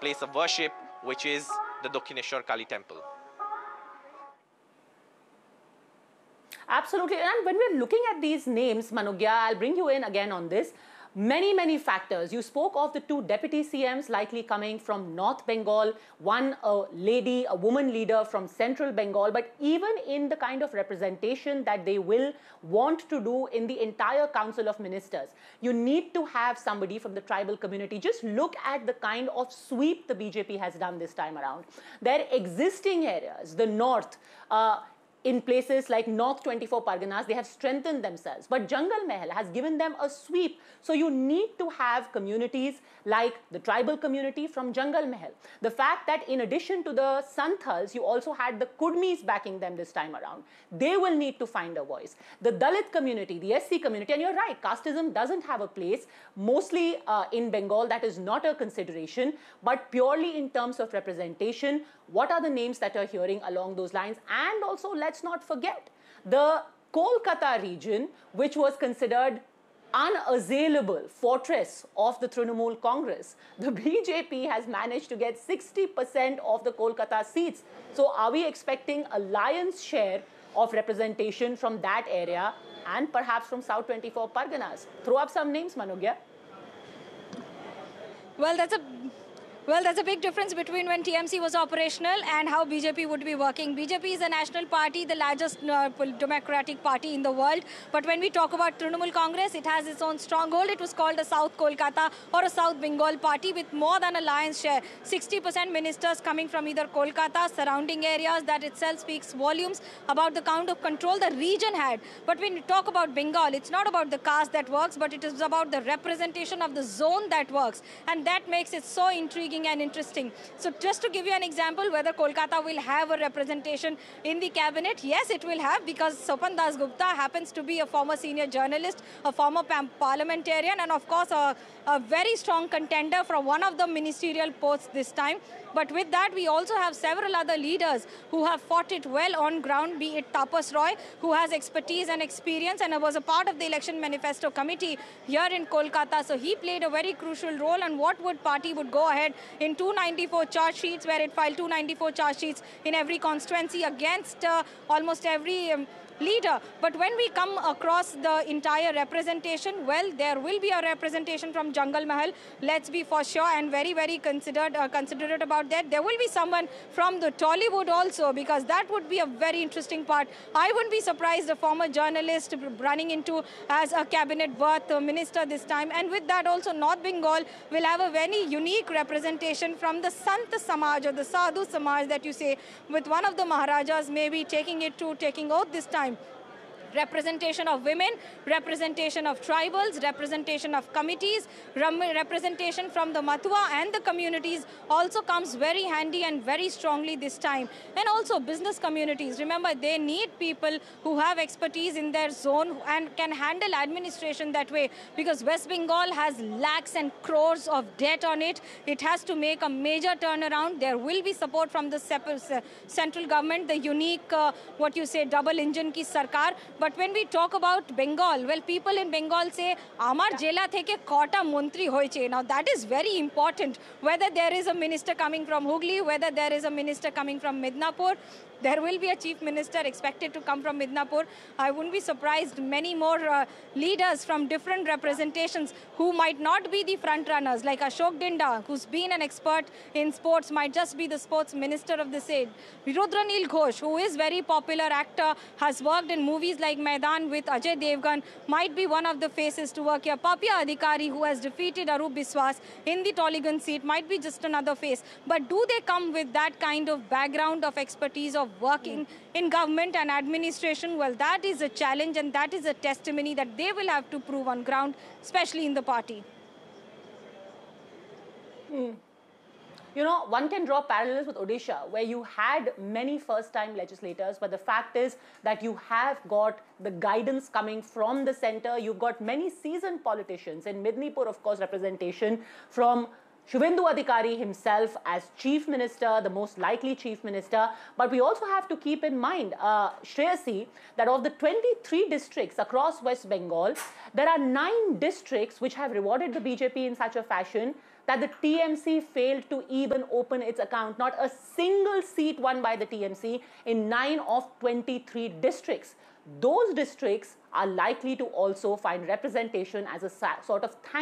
place of worship, which is the Dakshineshwar Kali temple. Absolutely. And when we're looking at these names, Manogya, I'll bring you in again on this. Many factors. You spoke of the two deputy CMs likely coming from North Bengal, one a woman leader from Central Bengal, but even in the kind of representation that they will want to do in the entire Council of Ministers, you need to have somebody from the tribal community. Just look at the kind of sweep the BJP has done this time around. Their existing areas, the North, in places like North 24 Parganas, they have strengthened themselves. But Jungle Mahal has given them a sweep. So you need to have communities like the tribal community from Jungle Mahal. The fact that in addition to the Santhals, you also had the Kudmis backing them this time around. They will need to find a voice. The Dalit community, the SC community, and you're right, casteism doesn't have a place. Mostly in Bengal, that is not a consideration, but purely in terms of representation, what are the names that you're hearing along those lines? And also, let's not forget the Kolkata region, which was considered unassailable fortress of the Trinamool Congress. The BJP has managed to get 60% of the Kolkata seats. So are we expecting a lion's share of representation from that area and perhaps from South 24 Parganas? Throw up some names, Manogya. Well, that's a big difference between when TMC was operational and how BJP would be working. BJP is a national party, the largest democratic party in the world. But when we talk about Trinamool Congress, it has its own stronghold. It was called a South Kolkata or a South Bengal party with more than a lion's share. 60% ministers coming from either Kolkata, surrounding areas. That itself speaks volumes about the kind of control the region had. But when we talk about Bengal, it's not about the caste that works, but it is about the representation of the zone that works. And that makes it so intriguing and interesting. So just to give you an example, whether Kolkata will have a representation in the cabinet, yes, it will have, because Sopan Das Gupta happens to be a former senior journalist, a former parliamentarian, and of course a very strong contender for one of the ministerial posts this time. But with that, we also have several other leaders who have fought it well on ground, be it Tapas Roy, who has expertise and experience and was a part of the election manifesto committee here in Kolkata. So he played a very crucial role, and what party would go ahead in 294 charge sheets, where it filed 294 charge sheets in every constituency against almost every leader. But when we come across the entire representation, well, there will be a representation from Jungle Mahal. Let's be for sure and very considerate about that. There will be someone from the Tollywood also, because that would be a very interesting part. I wouldn't be surprised a former journalist running into as a cabinet berth minister this time. And with that also, North Bengal will have a very unique representation from the Sant Samaj or the Sadhu Samaj that you say, with one of the Maharajas maybe taking oath this time. Representation of women, representation of tribals, representation of committees, representation from the Matua and the communities also comes very handy and very strongly this time. And also business communities. Remember, they need people who have expertise in their zone and can handle administration that way, because West Bengal has lakhs and crores of debt on it. It has to make a major turnaround. There will be support from the central government, the unique, double engine ki sarkar. But when we talk about Bengal, well, people in Bengal say, Amar Jela theke kota mantri hoyeche. Now that is very important. Whether there is a minister coming from Hooghly, whether there is a minister coming from Midnapur, there will be a chief minister expected to come from Midnapur. I wouldn't be surprised many more leaders from different representations who might not be the front runners, like Ashok Dinda, who's been an expert in sports, might just be the sports minister of the state. Rudranil Ghosh, who is very popular actor, has worked in movies like Maidan with Ajay Devgan, might be one of the faces to work here. Papya Adhikari, who has defeated Arup Biswas in the Tollygon seat, might be just another face. But do they come with that kind of background of expertise of working in government and administration? Well, that is a challenge, and that is a testimony that they will have to prove on ground, especially in the party. You know, one can draw parallels with Odisha, where you had many first-time legislators, but the fact is that you have got the guidance coming from the center. You've got many seasoned politicians. In Midnapur, of course, representation from Shubhendu Adhikari himself as chief minister, the most likely chief minister. But we also have to keep in mind, Shreyasi, that of the 23 districts across West Bengal, there are 9 districts which have rewarded the BJP in such a fashion that the TMC failed to even open its account. Not a single seat won by the TMC in 9 of 23 districts. Those districts are likely to also find representation as a sort of thank